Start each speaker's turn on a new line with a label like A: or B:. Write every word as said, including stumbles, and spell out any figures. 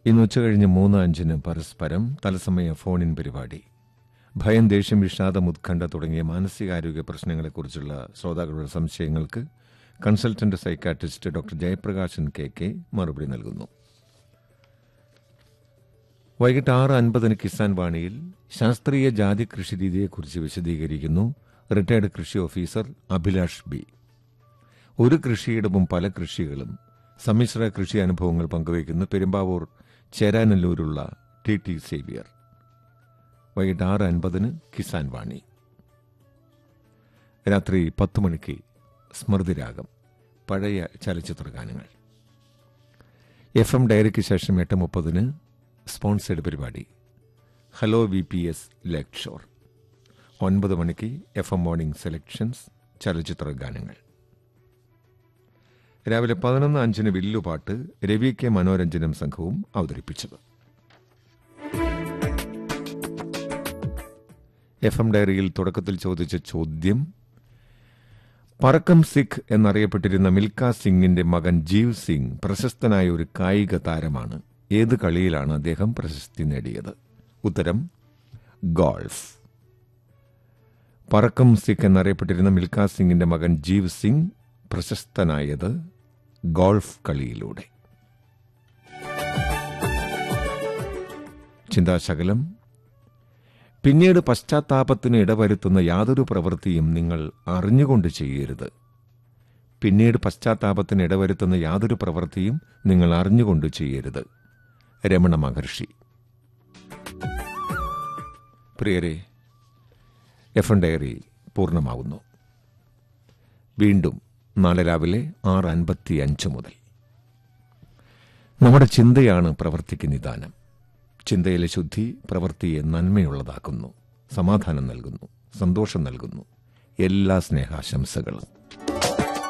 A: ഇന്ന് ഉച്ചകഴിഞ്ഞ് മൂന്ന് അഞ്ചിന് പരസ്പരം തത്സമയ ഫോണിൻ പരിപാടി. ഭയം, ദേഷ്യം, വിഷാദം, ഉത്കണ്ഠ തുടങ്ങിയ മാനസികാരോഗ്യ പ്രശ്നങ്ങളെക്കുറിച്ചുള്ള ശ്രോതാക്കളുടെ സംശയങ്ങൾക്ക് consultant psychiatrist doctor Jayaprakashan K K മറുപടി നൽകുന്നു. വൈകിട്ട് ആറ് അൻപതിന് കിസാൻ വാണിയിൽ ശാസ്ത്രീയ ജാതി കൃഷി രീതിയെക്കുറിച്ച് വിശദീകരിക്കുന്നു റിട്ടയർഡ് കൃഷി ഓഫീസർ അഭിലാഷ് ബി. ഒരു കൃഷിയിടവും പല കൃഷികളും സമ്മിശ്ര കൃഷി അനുഭവങ്ങൾ പങ്കുവയ്ക്കുന്ന പെരുമ്പാവൂർ ചേരാനല്ലൂരുള്ള ടി ടി സേവ്യർ. വൈകിട്ട് ആറ് അൻപതിന് കിസാൻ വാണി. രാത്രി പത്ത് മണിക്ക് സ്മൃതിരാഗം, പഴയ ചലച്ചിത്ര ഗാനങ്ങൾ. എഫ് എം ഡയറിക്ക് ശേഷം എട്ട് മുപ്പതിന് സ്പോൺസേഡ് പരിപാടി hello V P S lecture. ഒൻപത് മണിക്ക് എഫ് എം മോർണിംഗ് സെലക്ഷൻസ് ചലച്ചിത്ര ഗാനങ്ങൾ. രാവിലെ പതിനൊന്ന് അഞ്ചിന് വില്ലുപാട്ട് രവി കെ മനോരഞ്ജനം സംഘവും അവതരിപ്പിച്ചത്. എഫ് എം ഡയറിയിൽ തുടക്കത്തിൽ ചോദിച്ച ചോദ്യം: പറക്കം സിഖ് എന്നറിയപ്പെട്ടിരുന്ന മിൽഖ സിംഗിന്റെ മകൻ ജീവ് സിംഗ് പ്രശസ്തനായ ഒരു കായിക താരമാണ്. ഏത് കളിയിലാണ് അദ്ദേഹം പ്രശസ്തി നേടിയത്? ഉത്തരം ഗോൾഫ്. പറക്കം സിഖ് എന്നറിയപ്പെട്ടിരുന്ന മിൽഖ സിംഗിന്റെ മകൻ ജീവ് സിംഗ് പ്രശസ്തനായത് ഗോൾഫ് കളിയിലൂടെ. ചിന്താശകലം: പിന്നീട് പശ്ചാത്താപത്തിന് ഇടവരുത്തുന്ന യാതൊരു പ്രവൃത്തിയും നിങ്ങൾ അറിഞ്ഞുകൊണ്ട് ചെയ്യരുത്. പിന്നീട് പശ്ചാത്താപത്തിന് ഇടവരുത്തുന്ന യാതൊരു പ്രവൃത്തിയും നിങ്ങൾ അറിഞ്ഞുകൊണ്ട് ചെയ്യരുത്. രമണ മഹർഷി. പ്രിയരെ, എഫ് എം ഡയറി പൂർണ്ണമാവുന്നു. വീണ്ടും നാളെ രാവിലെ ആറ് അൻപത്തി അഞ്ച് മുതൽ. നമ്മുടെ ചിന്തയാണ് പ്രവൃത്തിക്ക് നിദാനം. ചിന്തയിലെ ശുദ്ധി പ്രവൃത്തിയെ നന്മയുള്ളതാക്കുന്നു, സമാധാനം നൽകുന്നു, സന്തോഷം നൽകുന്നു. എല്ലാ സ്നേഹാശംസകളും.